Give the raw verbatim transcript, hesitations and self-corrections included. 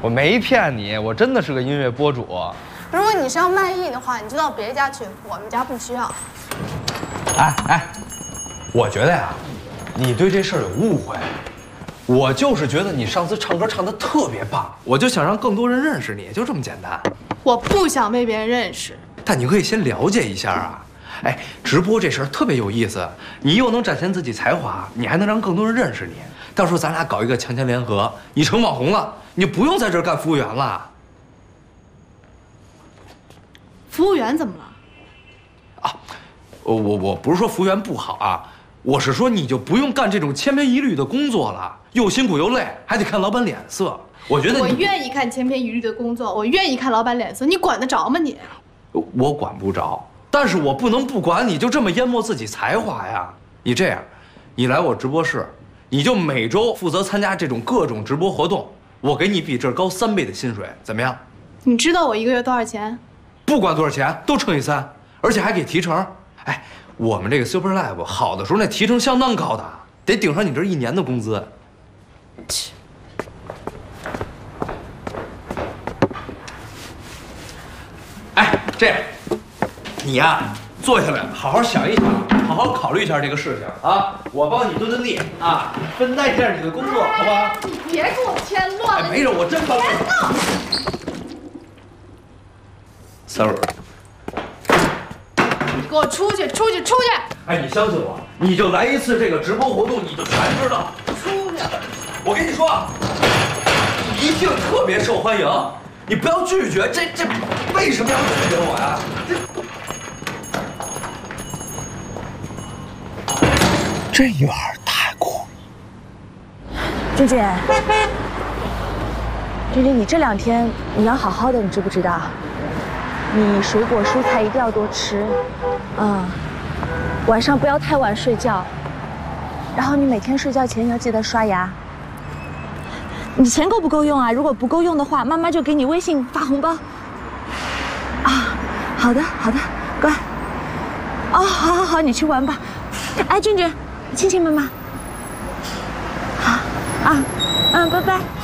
我没骗你，我真的是个音乐博主。 如果你是要卖艺的话，你就到别家去，我们家不需要。 哎哎，我觉得呀，你对这事儿有误会。我就是觉得你上次唱歌唱得特别棒，我就想让更多人认识你，就这么简单。 我不想被别人认识。 但你可以先了解一下啊。哎，直播这事儿特别有意思，你又能展现自己才华，你还能让更多人认识你。到时候咱俩搞一个强强联合，你成网红了，你就不用在这儿干服务员了。 服务员怎么了？ 啊，我我我不是说服务员不好啊，我是说你就不用干这种千篇一律的工作了，又辛苦又累，还得看老板脸色。我觉得我愿意看千篇一律的工作，我愿意看老板脸色，你管得着吗你？ 我管不着，但是我不能不管你就这么淹没自己才华呀。你这样，你来我直播室，你就每周负责参加这种各种直播活动，我给你比这儿高三倍的薪水，怎么样？ 你知道我一个月多少钱？ 不管多少钱都乘以三，而且还给提成。哎，我们这个 Super Live 好的时候那提成相当高的，得顶上你这一年的工资。切。哎，这样，你呀，坐下来好好想一想，好好考虑一下这个事情啊。我帮你蹲蹲地啊，分担一下你的工作，好不好？ 你别给我添乱了！ 哎，没事，我真帮你。 别闹！ Sorry。 你给我出去，出去，出去！ 哎，你相信我，你就来一次这个直播活动，你就全知道。 出去！ 我跟你说，一定特别受欢迎，你不要拒绝。这这为什么要拒绝我呀？这这有点太过。 君君，君君，你这两天你要好好的，你知不知道？你水果蔬菜一定要多吃，嗯，晚上不要太晚睡觉，然后你每天睡觉前你要记得刷牙。你钱够不够用啊？如果不够用的话，妈妈就给你微信发红包。啊，好的好的，乖。哦，好好好，你去玩吧。哎，君君，亲亲妈妈。好啊，嗯，拜拜。